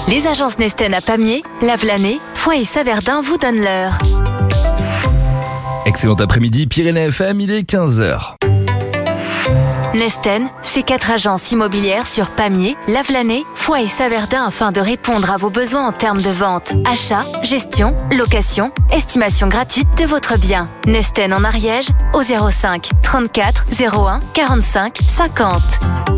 Les agences Nesten à Pamiers, Lavelanet, Foix et Saverdun vous donnent l'heure. Excellent après-midi, Pyrénées FM, il est 15h. Nesten, c'est 4 agences immobilières sur Pamiers, Lavelanet, Foix et Saverdun afin de répondre à vos besoins en termes de vente, achat, gestion, location, estimation gratuite de votre bien. Nesten en Ariège au 05 34 01 45 50.